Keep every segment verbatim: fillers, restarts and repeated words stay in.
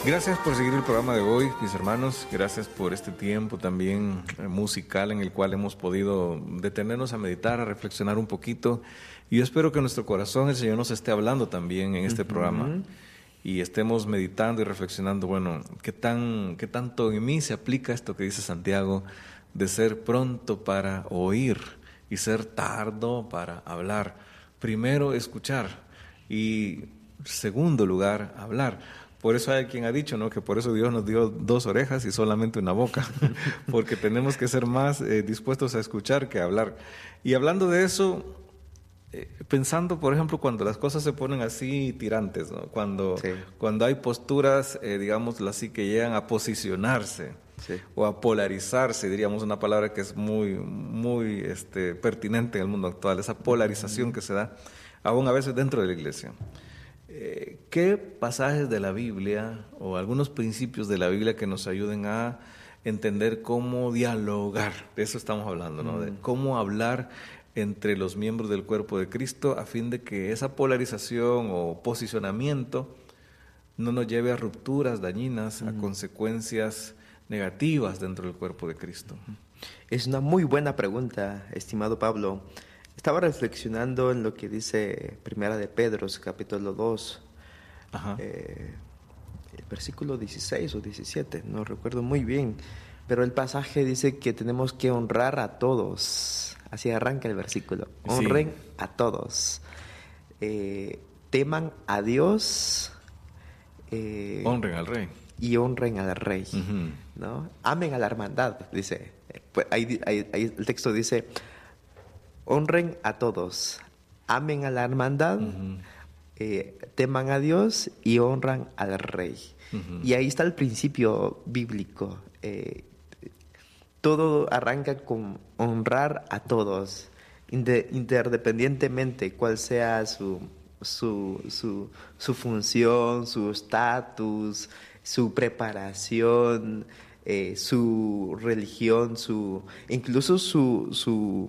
Gracias por seguir el programa de hoy, mis hermanos. Gracias por este tiempo también musical en el cual hemos podido detenernos a meditar, a reflexionar un poquito. Y yo espero que en nuestro corazón el Señor nos esté hablando también en este uh-huh. programa. Y estemos meditando y reflexionando, bueno, ¿qué tan, qué tanto en mí se aplica esto que dice Santiago de ser pronto para oír y ser tardo para hablar? Primero, escuchar y, segundo lugar, hablar. Por eso hay quien ha dicho, ¿no?, que por eso Dios nos dio dos orejas y solamente una boca, porque tenemos que ser más eh, dispuestos a escuchar que a hablar. Y hablando de eso, eh, pensando, por ejemplo, cuando las cosas se ponen así tirantes, ¿no?, cuando, sí. cuando hay posturas, eh, digámoslo así, que llegan a posicionarse, sí. o a polarizarse, diríamos una palabra que es muy, muy este, pertinente en el mundo actual, esa polarización uh-huh. que se da aún a veces dentro de la iglesia. Eh, ¿Qué pasajes de la Biblia o algunos principios de la Biblia que nos ayuden a entender cómo dialogar? De eso estamos hablando, ¿no? Mm. De cómo hablar entre los miembros del cuerpo de Cristo a fin de que esa polarización o posicionamiento no nos lleve a rupturas dañinas, mm. a consecuencias negativas dentro del cuerpo de Cristo. Es una muy buena pregunta, estimado Pablo. Estaba reflexionando en lo que dice Primera de Pedro, capítulo dos, eh, el versículo dieciséis o diecisiete, no recuerdo muy bien, pero el pasaje dice que tenemos que honrar a todos. Así arranca el versículo. Honren sí. a todos. Eh, teman a Dios. Eh, honren al Rey. Y honren al Rey. Uh-huh. ¿No? Amen a la hermandad, dice. Pues ahí, ahí, ahí el texto dice... Honren a todos, amen a la hermandad, uh-huh. eh, teman a Dios y honran al Rey. Uh-huh. Y ahí está el principio bíblico. Eh, todo arranca con honrar a todos, inter- interdependientemente cuál sea su, su, su, su función, su estatus, su preparación, eh, su religión, su incluso su... su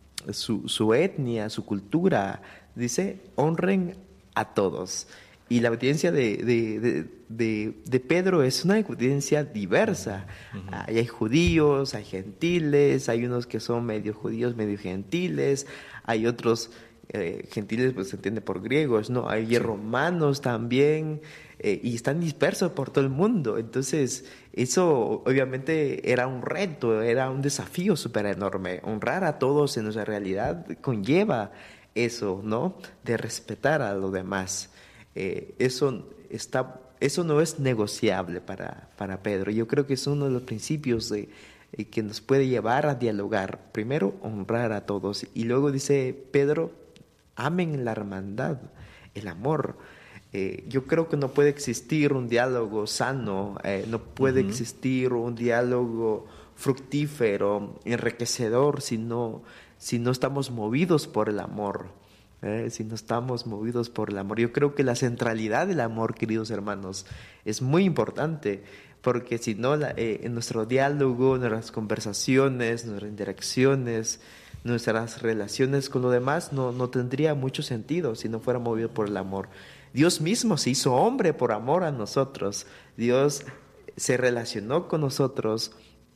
Su, su etnia, su cultura. Dice, honren a todos. Y la audiencia de, de, de, de, de Pedro es una audiencia diversa. Uh-huh. Ahí hay judíos, hay gentiles, hay unos que son medio judíos, medio gentiles, hay otros eh, gentiles, pues se entiende por griegos, ¿no? Hay sí. romanos también, eh, y están dispersos por todo el mundo. Entonces, eso obviamente era un reto, era un desafío súper enorme. Honrar a todos en nuestra realidad conlleva eso, ¿no? De respetar a los demás. Eh, eso está, eso no es negociable para, para Pedro. Yo creo que es uno de los principios de, eh, que nos puede llevar a dialogar. Primero, honrar a todos. Y luego dice Pedro, amen la hermandad, el amor. Eh, yo creo que no puede existir un diálogo sano, eh, no puede uh-huh. existir un diálogo fructífero, enriquecedor, si no, si no estamos movidos por el amor, eh, si no estamos movidos por el amor. Yo creo que la centralidad del amor, queridos hermanos, es muy importante, porque si no, la, eh, en nuestro diálogo, nuestras conversaciones, nuestras interacciones, nuestras relaciones con los demás no, no tendría mucho sentido si no fuera movido por el amor. Dios mismo se hizo hombre por amor a nosotros. Dios se relacionó con nosotros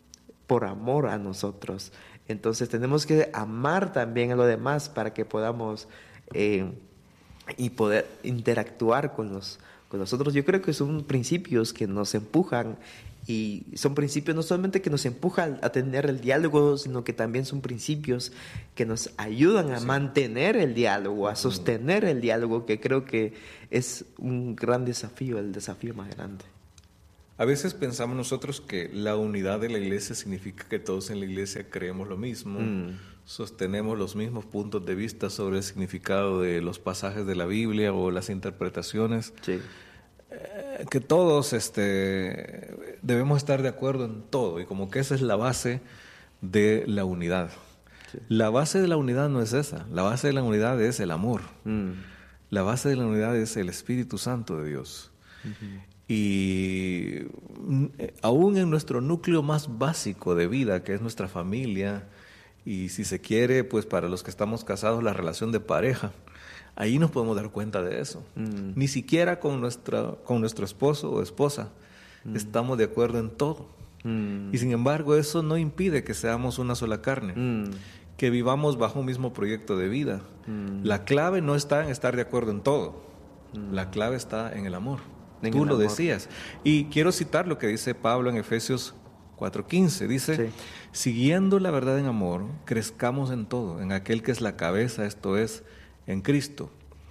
por amor a nosotros. Entonces tenemos que amar también a los demás para que podamos eh, y poder interactuar con los, con nosotros. Yo creo que son principios que nos empujan, y son principios no solamente que nos empujan a tener el diálogo, sino que también son principios que nos ayudan a sí. mantener el diálogo, a sostener el diálogo, que creo que es un gran desafío, el desafío más grande. A veces pensamos nosotros que la unidad de la iglesia significa que todos en la iglesia creemos lo mismo, mm. sostenemos los mismos puntos de vista sobre el significado de los pasajes de la Biblia o las interpretaciones. Sí. Eh, que todos este, debemos estar de acuerdo en todo, y como que esa es la base de la unidad. Sí. La base de la unidad no es esa. La base de la unidad es el amor. Mm. La base de la unidad es el Espíritu Santo de Dios. Uh-huh. Y aún en nuestro núcleo más básico de vida, que es nuestra familia, y si se quiere, pues para los que estamos casados, la relación de pareja, ahí nos podemos dar cuenta de eso. Mm. Ni siquiera con, nuestra, con nuestro esposo o esposa mm. estamos de acuerdo en todo. Mm. Y sin embargo, eso no impide que seamos una sola carne, mm. que vivamos bajo un mismo proyecto de vida. Mm. La clave no está en estar de acuerdo en todo. Mm. La clave está en el amor. En Tú el lo amor. decías. Y quiero citar lo que dice Pablo en Efesios cuatro quince. Dice, sí. siguiendo la verdad en amor, crezcamos en todo, en aquel que es la cabeza, esto es, en Cristo.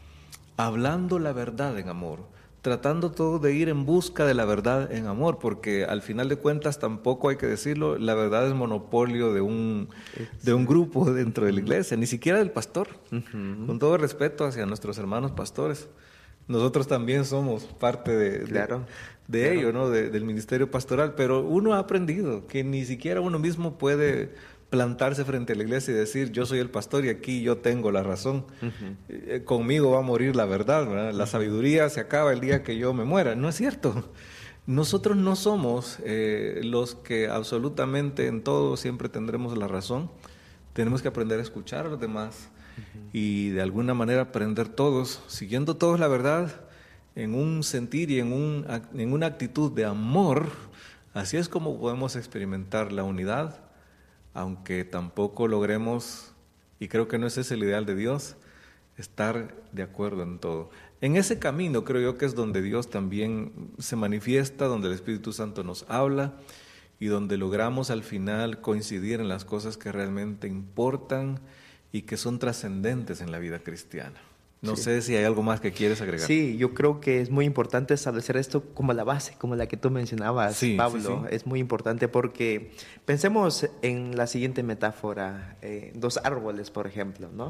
Hablando la verdad en amor, tratando todo de ir en busca de la verdad en amor, porque al final de cuentas tampoco hay que decirlo, la verdad es monopolio de un, de un grupo dentro de la iglesia, ni siquiera del pastor. Uh-huh. Con todo respeto hacia nuestros hermanos pastores, nosotros también somos parte de, claro, de, de claro. ello, ¿no? De, del ministerio pastoral, pero uno ha aprendido que ni siquiera uno mismo puede plantarse frente a la iglesia y decir, yo soy el pastor y aquí yo tengo la razón. Uh-huh. Eh, conmigo va a morir la verdad, ¿verdad? La uh-huh. sabiduría se acaba el día que yo me muera. No es cierto. Nosotros no somos eh, los que absolutamente en todo siempre tendremos la razón. Tenemos que aprender a escuchar a los demás uh-huh. y de alguna manera aprender todos, siguiendo todos la verdad en un sentir y en, un, en una actitud de amor. Así es como podemos experimentar la unidad, aunque tampoco logremos, y creo que no ese es el ideal de Dios, estar de acuerdo en todo. En ese camino creo yo que es donde Dios también se manifiesta, donde el Espíritu Santo nos habla y donde logramos al final coincidir en las cosas que realmente importan y que son trascendentes en la vida cristiana. No sí. sé si hay algo más que quieres agregar. Sí, yo creo que es muy importante establecer esto como la base, como la que tú mencionabas, sí, Pablo. Sí, sí. Es muy importante porque pensemos en la siguiente metáfora, eh, dos árboles, por ejemplo, ¿no?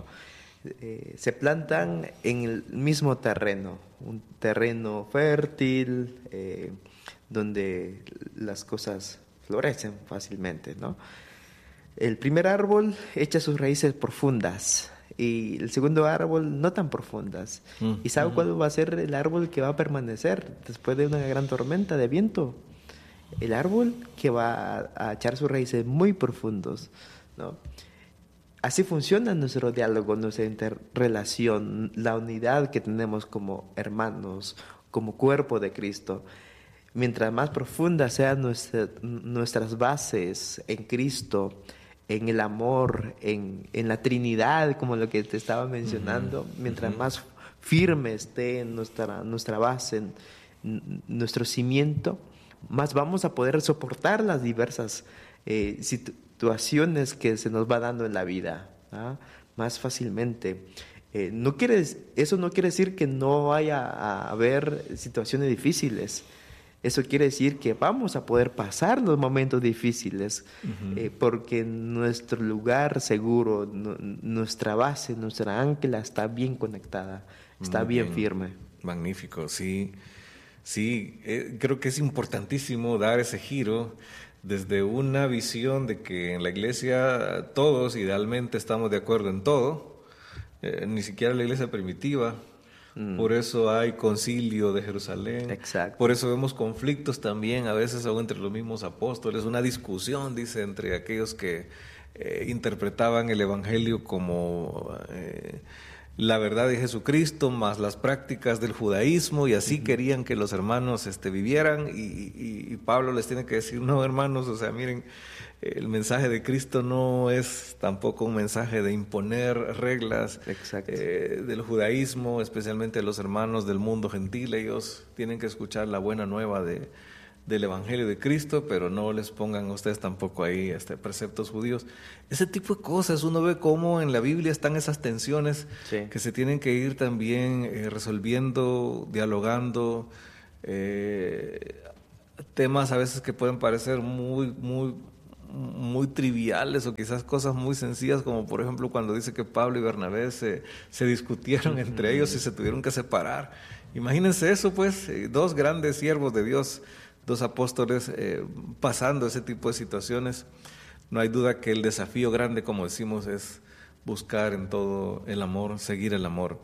Eh, se plantan en el mismo terreno, un terreno fértil, eh, donde las cosas florecen fácilmente, ¿no? El primer árbol echa sus raíces profundas, y el segundo árbol no tan profundas. Mm, ¿Y sabe uh-huh. cuál va a ser el árbol que va a permanecer después de una gran tormenta de viento? El árbol que va a, a echar sus raíces muy profundos, ¿no? Así funciona nuestro diálogo, nuestra interrelación, la unidad que tenemos como hermanos, como cuerpo de Cristo. Mientras más profundas sean nuestra, nuestras bases en Cristo, en el amor, en, en la Trinidad, como lo que te estaba mencionando, uh-huh. mientras uh-huh. más firme esté nuestra, nuestra base, en nuestro cimiento, más vamos a poder soportar las diversas eh, situaciones que se nos va dando en la vida, ¿ah? Más fácilmente. Eh, no quiere, eso no quiere decir que no vaya a haber situaciones difíciles. Eso quiere decir que vamos a poder pasar los momentos difíciles, uh-huh. eh, porque nuestro lugar seguro, no, nuestra base, nuestra ancla está bien conectada, está bien, bien firme. Magnífico, sí. Sí, eh, creo que es importantísimo dar ese giro desde una visión de que en la iglesia todos idealmente estamos de acuerdo en todo, eh, ni siquiera la iglesia primitiva. Por eso hay concilio de Jerusalén. Exacto. Por eso vemos conflictos también, a veces aún entre los mismos apóstoles, una discusión, dice, entre aquellos que eh, interpretaban el evangelio como eh, la verdad de Jesucristo, más las prácticas del judaísmo, y así uh-huh. querían que los hermanos este, vivieran, y, y, y Pablo les tiene que decir, no, hermanos, o sea, miren, el mensaje de Cristo no es tampoco un mensaje de imponer reglas eh, del judaísmo, especialmente los hermanos del mundo gentil. Ellos tienen que escuchar la buena nueva de, del Evangelio de Cristo, pero no les pongan ustedes tampoco ahí este, preceptos judíos. Ese tipo de cosas, uno ve cómo en la Biblia están esas tensiones sí. que se tienen que ir también eh, resolviendo, dialogando, eh, temas a veces que pueden parecer muy, muy... muy triviales o quizás cosas muy sencillas, como por ejemplo cuando dice que Pablo y Bernabé se, se discutieron entre ellos y se tuvieron que separar. Imagínense eso, pues, dos grandes siervos de Dios, dos apóstoles eh, pasando ese tipo de situaciones. No hay duda que el desafío grande, como decimos, es buscar en todo el amor, seguir el amor.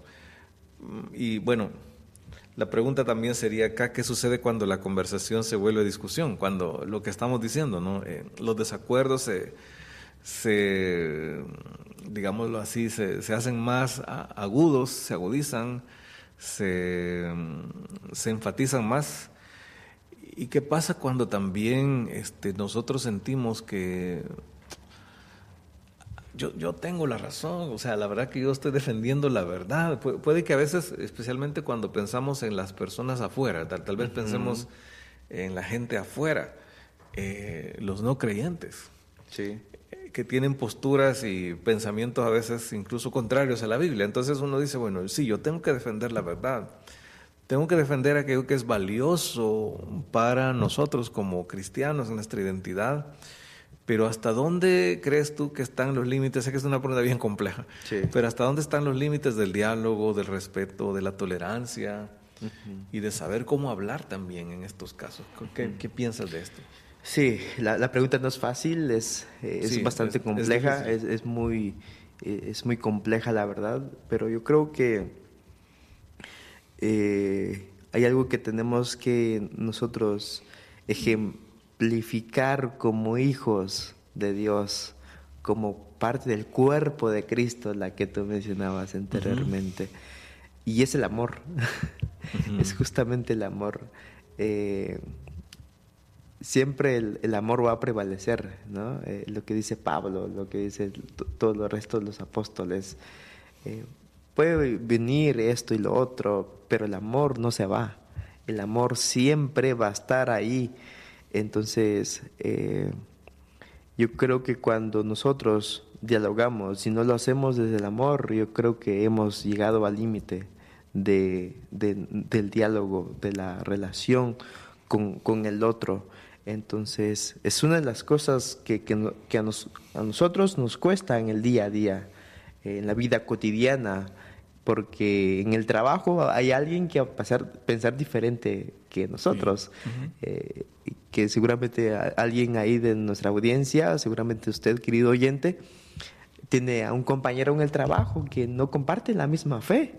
Y bueno, la pregunta también sería acá, ¿qué sucede cuando la conversación se vuelve discusión? Cuando lo que estamos diciendo, ¿no? Eh, los desacuerdos se, se digámoslo así, se, se hacen más agudos, se agudizan, se, se enfatizan más. ¿Y qué pasa cuando también este, nosotros sentimos que yo, yo tengo la razón? O sea, la verdad que yo estoy defendiendo la verdad. Pu- puede que a veces, especialmente cuando pensamos en las personas afuera, tal, tal vez uh-huh. pensemos en la gente afuera, eh, los no creyentes. Sí. Que tienen posturas y pensamientos a veces incluso contrarios a la Biblia. Entonces uno dice, bueno, sí, yo tengo que defender la verdad. Tengo que defender aquello que es valioso para nosotros como cristianos, en nuestra identidad. Pero ¿hasta dónde crees tú que están los límites? Sé que es una pregunta bien compleja. Sí. Pero ¿hasta dónde están los límites del diálogo, del respeto, de la tolerancia uh-huh. y de saber cómo hablar también en estos casos? ¿Qué, uh-huh. ¿qué piensas de esto? Sí, la, la pregunta no es fácil, es, es sí, bastante es, compleja, es, es, es, muy, es muy compleja la verdad, pero yo creo que eh, hay algo que tenemos que nosotros ejemplificar como hijos de Dios, como parte del cuerpo de Cristo, la que tú mencionabas anteriormente, uh-huh. y es el amor, uh-huh. es justamente el amor. Eh, Siempre el, el amor va a prevalecer, ¿no? Eh, lo que dice Pablo, lo que dice t- todo el resto de los apóstoles. Eh, puede venir esto y lo otro, pero el amor no se va. El amor siempre va a estar ahí. Entonces, eh, yo creo que cuando nosotros dialogamos, si no lo hacemos desde el amor, yo creo que hemos llegado al límite de, de, del diálogo, de la relación con, con el otro. Entonces, es una de las cosas que, que, que a, nos, a nosotros nos cuesta en el día a día, eh, en la vida cotidiana, porque en el trabajo hay alguien que va a pasar, pensar diferente que nosotros, sí. uh-huh. eh, que seguramente alguien ahí de nuestra audiencia, seguramente usted, querido oyente, tiene a un compañero en el trabajo que no comparte la misma fe,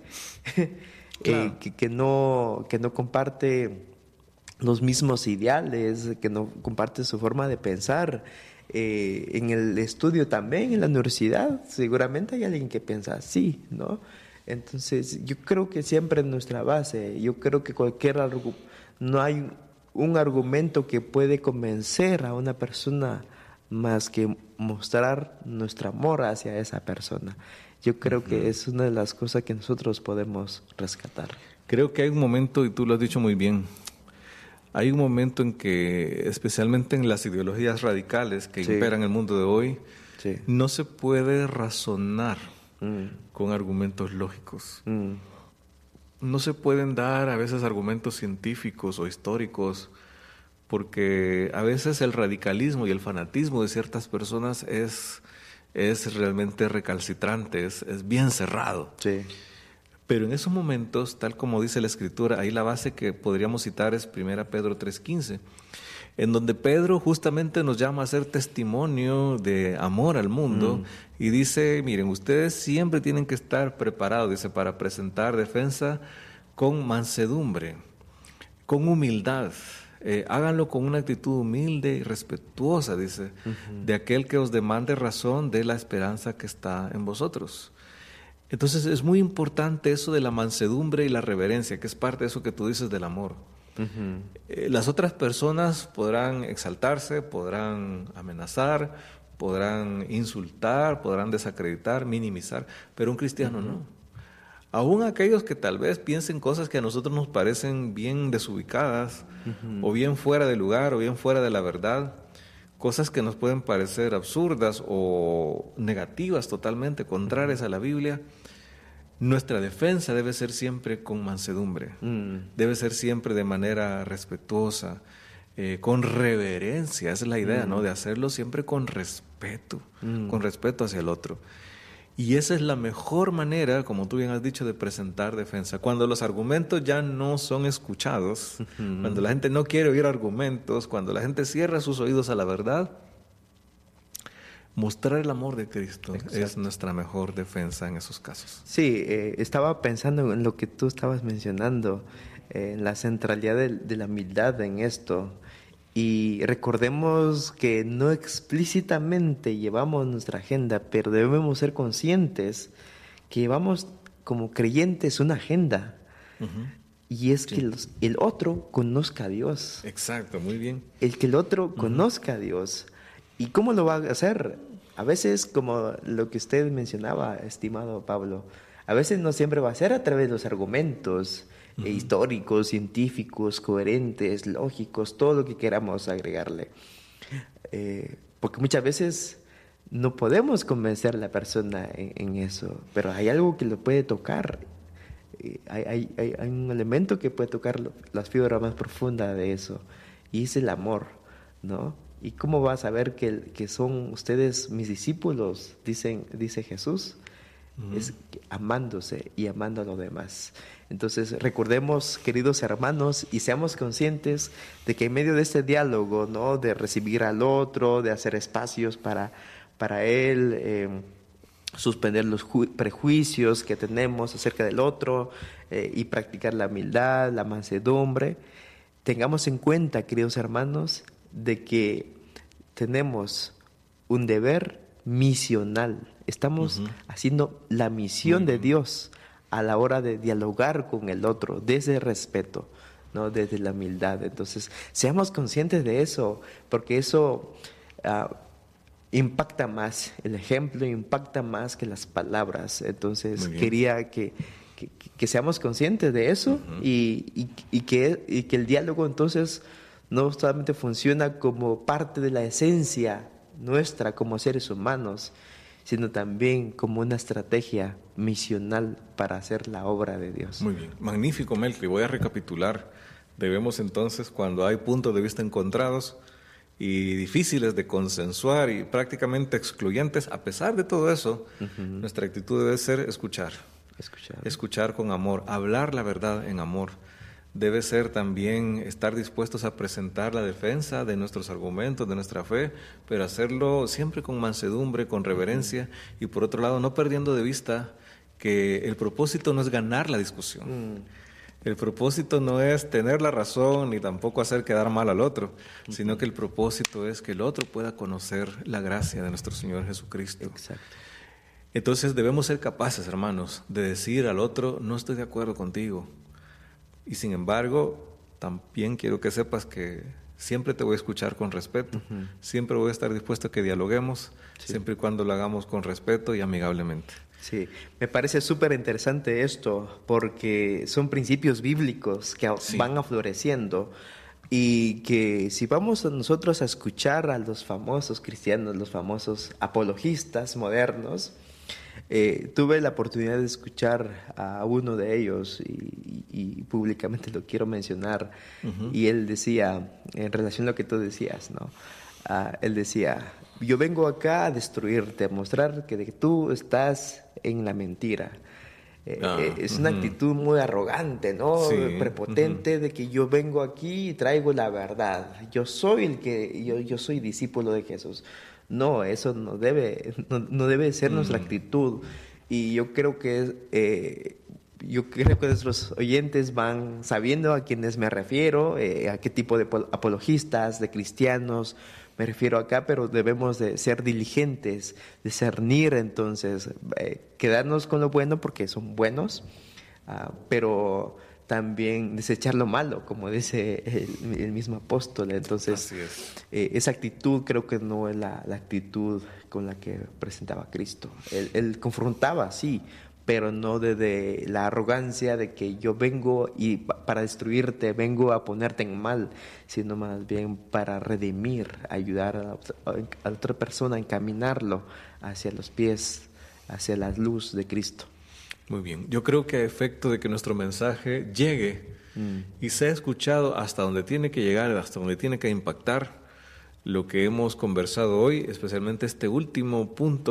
claro. eh, que, que, no, que no comparte los mismos ideales, que no comparte su forma de pensar. Eh, en el estudio también, en la universidad, seguramente hay alguien que piensa así, ¿no? Entonces, yo creo que siempre en nuestra base, yo creo que cualquier argu- no hay un argumento que puede convencer a una persona más que mostrar nuestro amor hacia esa persona. Yo creo uh-huh. que es una de las cosas que nosotros podemos rescatar. Creo que hay un momento, y tú lo has dicho muy bien, hay un momento en que, especialmente en las ideologías radicales que sí. imperan el mundo de hoy, sí. no se puede razonar mm. con argumentos lógicos. Mm. No se pueden dar a veces argumentos científicos o históricos, porque a veces el radicalismo y el fanatismo de ciertas personas es, es realmente recalcitrante, es, es bien cerrado. Sí. Pero en esos momentos, tal como dice la Escritura, ahí la base que podríamos citar es primera Pedro tres quince, en donde Pedro justamente nos llama a hacer testimonio de amor al mundo mm. y dice, miren, ustedes siempre tienen que estar preparados, dice, para presentar defensa con mansedumbre, con humildad. Eh, háganlo con una actitud humilde y respetuosa, dice, uh-huh. de aquel que os demande razón de la esperanza que está en vosotros. Entonces es muy importante eso de la mansedumbre y la reverencia, que es parte de eso que tú dices del amor. Uh-huh. Eh, las otras personas podrán exaltarse, podrán amenazar, podrán insultar, podrán desacreditar, minimizar, pero un cristiano uh-huh. no. Aún aquellos que tal vez piensen cosas que a nosotros nos parecen bien desubicadas, uh-huh. o bien fuera de lugar, o bien fuera de la verdad, cosas que nos pueden parecer absurdas o negativas totalmente, contrarias uh-huh. a la Biblia, nuestra defensa debe ser siempre con mansedumbre, uh-huh. debe ser siempre de manera respetuosa, eh, con reverencia, esa es la idea, uh-huh. ¿no? De hacerlo siempre con respeto, uh-huh. con respeto hacia el otro. Y esa es la mejor manera, como tú bien has dicho, de presentar defensa. Cuando los argumentos ya no son escuchados, uh-huh. cuando la gente no quiere oír argumentos, cuando la gente cierra sus oídos a la verdad, mostrar el amor de Cristo Exacto. es nuestra mejor defensa en esos casos. Sí, eh, estaba pensando en lo que tú estabas mencionando, eh, en la centralidad de, de la humildad en esto. Y recordemos que no explícitamente llevamos nuestra agenda, pero debemos ser conscientes que llevamos como creyentes una agenda. Uh-huh. Y es sí. que los, el otro conozca a Dios. Exacto, muy bien. El que el otro uh-huh. conozca a Dios. ¿Y cómo lo va a hacer? A veces, como lo que usted mencionaba, estimado Pablo, a veces no siempre va a ser a través de los argumentos uh-huh. eh, históricos, científicos, coherentes, lógicos, todo lo que queramos agregarle. Eh, porque muchas veces no podemos convencer a la persona en, en eso, pero hay algo que lo puede tocar. Eh, hay, hay, hay, hay un elemento que puede tocar lo, las fibras más profundas de eso, y es el amor, ¿no? ¿Y cómo va a saber que, que son ustedes mis discípulos? Dicen, dice Jesús. Uh-huh. Es amándose y amando a los demás. Entonces recordemos, queridos hermanos, y seamos conscientes de que en medio de este diálogo, ¿no?, de recibir al otro, de hacer espacios para, para él, eh, suspender los ju- prejuicios que tenemos acerca del otro eh, y practicar la humildad, la mansedumbre, tengamos en cuenta, queridos hermanos, de que tenemos un deber misional. Estamos uh-huh. haciendo la misión de Dios a la hora de dialogar con el otro, desde el respeto, ¿no?, desde la humildad. Entonces, seamos conscientes de eso, porque eso uh, impacta más, el ejemplo impacta más que las palabras. Entonces, quería que, que, que seamos conscientes de eso uh-huh. y, y, y, que, y que el diálogo entonces no solamente funciona como parte de la esencia nuestra como seres humanos, sino también como una estrategia misional para hacer la obra de Dios. Muy bien, magnífico, Melqui. Voy a recapitular. Debemos entonces, cuando hay puntos de vista encontrados y difíciles de consensuar y prácticamente excluyentes, a pesar de todo eso, uh-huh. nuestra actitud debe ser escuchar. Escuchar. Escuchar con amor, hablar la verdad en amor. Debe ser también estar dispuestos a presentar la defensa de nuestros argumentos, de nuestra fe, pero hacerlo siempre con mansedumbre, con reverencia, y por otro lado no perdiendo de vista que el propósito no es ganar la discusión. Mm. El propósito no es tener la razón ni tampoco hacer quedar mal al otro, uh-huh. sino que el propósito es que el otro pueda conocer la gracia de nuestro Señor Jesucristo. Exacto. Entonces debemos ser capaces, hermanos, de decir al otro, no estoy de acuerdo contigo. Y sin embargo, también quiero que sepas que siempre te voy a escuchar con respeto, uh-huh. siempre voy a estar dispuesto a que dialoguemos, sí. siempre y cuando lo hagamos con respeto y amigablemente. Sí, me parece súper interesante esto, porque son principios bíblicos que sí. van floreciendo, y que si vamos a nosotros a escuchar a los famosos cristianos, los famosos apologistas modernos, Eh, tuve la oportunidad de escuchar a uno de ellos y, y, y públicamente lo quiero mencionar, uh-huh. y él decía, en relación a lo que tú decías, ¿no? Uh, él decía, yo vengo acá a destruirte, a mostrar que tú estás en la mentira. Eh, ah, es uh-huh. una actitud muy arrogante, ¿no? Sí, prepotente, uh-huh. de que yo vengo aquí y traigo la verdad. Yo soy el que, yo, yo soy discípulo de Jesús. No, eso no debe, no, no debe ser mm. nuestra actitud. Y yo creo que eh, yo creo que nuestros oyentes van sabiendo a quiénes me refiero, eh, a qué tipo de apologistas, de cristianos me refiero acá, pero debemos de ser diligentes, discernir entonces, eh, quedarnos con lo bueno porque son buenos, uh, pero también desechar lo malo, como dice el, el mismo apóstol. Entonces, Así es. eh, esa actitud creo que no es la, la actitud con la que presentaba Cristo. Él, él confrontaba, sí, pero no desde la arrogancia de que yo vengo y para destruirte, vengo a ponerte en mal, sino más bien para redimir, ayudar a, a, a otra persona a encaminarlo hacia los pies, hacia la luz de Cristo. Muy bien. Yo creo que a efecto de que nuestro mensaje llegue mm. y sea escuchado hasta donde tiene que llegar, hasta donde tiene que impactar, lo que hemos conversado hoy, especialmente este último punto